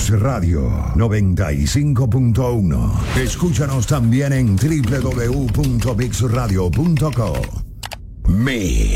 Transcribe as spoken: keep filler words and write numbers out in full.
Mix Radio noventa y cinco punto uno. Escúchanos también en doble u doble u doble u punto mix radio punto co. Mix.